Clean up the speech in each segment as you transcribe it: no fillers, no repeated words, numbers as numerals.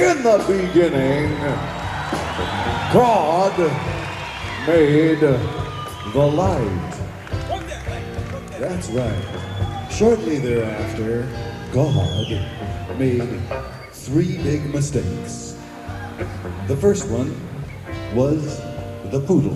In the beginning, God made the light. That's right. Shortly thereafter, God made three big mistakes. The first one was the poodle.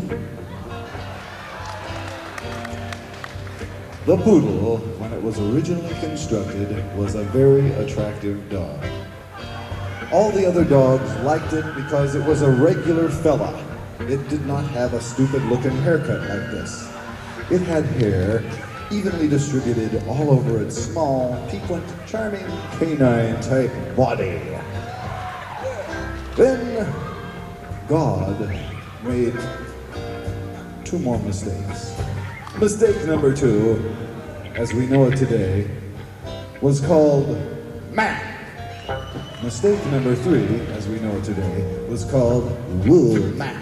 The poodle, when it was originally constructed, was a very attractive dog. All the other dogs liked it because it was a regular fella. It did not have a stupid-looking haircut like this. It had hair evenly distributed all over its small, piquant, charming, canine-type body. Then God made two more mistakes. Mistake number two, as we know it today, was called man. Mistake number three, as we know it today, was called woman.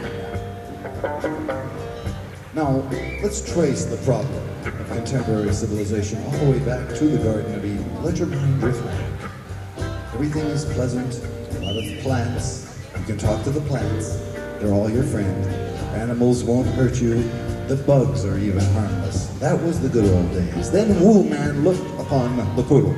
Now, let's trace the problem of contemporary civilization all the way back to the Garden of Eden. Let your mind drift back. Everything is pleasant, a lot of plants. You can talk to the plants. They're all your friend. Animals won't hurt you. The bugs are even harmless. That was the good old days. Then woman looked upon the poodle.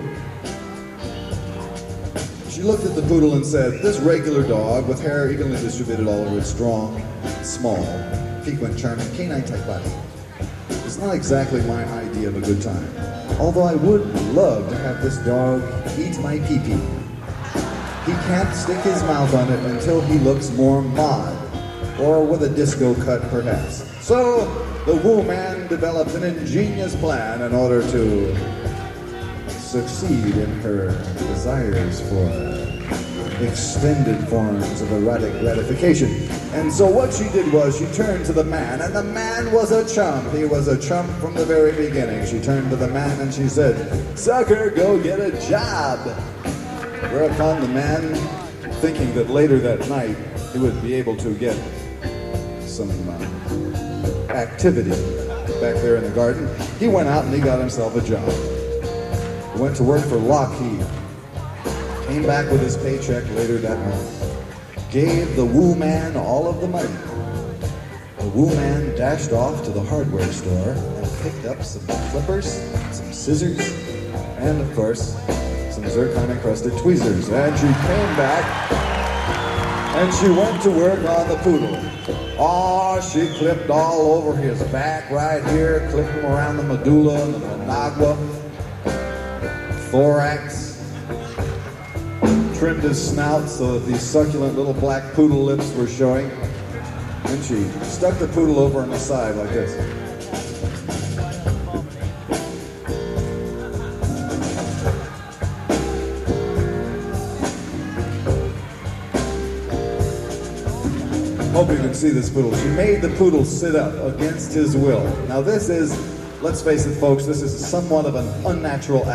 She looked at the poodle and said, this regular dog with hair evenly distributed all over its strong, small, piquant, charming, canine-type body is not exactly my idea of a good time. Although I would love to have this dog eat my pee-pee. He can't stick his mouth on it until he looks more mod, or with a disco cut perhaps. So the woman developed an ingenious plan in order to succeed in her desires for extended forms of erotic gratification. And so what she did was she turned to the man, and the man was a chump. He was a chump from the very beginning. She turned to the man and she said, sucker, go get a job. Whereupon the man, thinking that later that night he would be able to get some activity back there in the garden, he went out and he got himself a job. He went to work for Lockheed, came back with his paycheck later that month, gave the woman all of the money. The woman dashed off to the hardware store and picked up some clippers, some scissors, and of course, some zircon-encrusted tweezers. And she came back and she went to work on the poodle. Oh, she clipped all over his back right here, clipped him around the medulla and the managua, thorax, trimmed his snout so that these succulent little black poodle lips were showing. And she stuck the poodle over on the side like this. Hope you can see this poodle. She made the poodle sit up against his will. Now this is, let's face it folks, this is somewhat of an unnatural act.